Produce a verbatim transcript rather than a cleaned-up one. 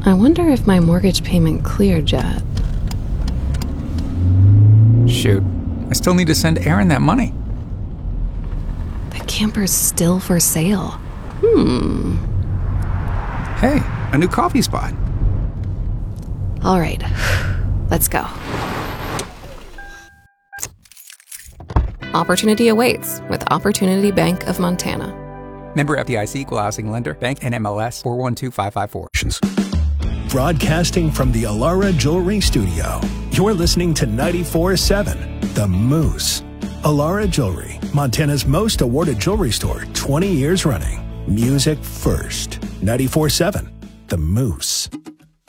I wonder if my mortgage payment cleared yet. Shoot, I still need to send Aaron that money. The camper's still for sale. Hmm. Hey, a new coffee spot. All right, let's go. Opportunity awaits with Opportunity Bank of Montana. Member F D I C, Equal Housing Lender, Bank N M L S four one two five five four. Broadcasting from the Alara Jewelry Studio, you're listening to ninety-four seven, The Moose. Alara Jewelry, Montana's most awarded jewelry store, twenty years running. Music first. ninety-four seven, The Moose.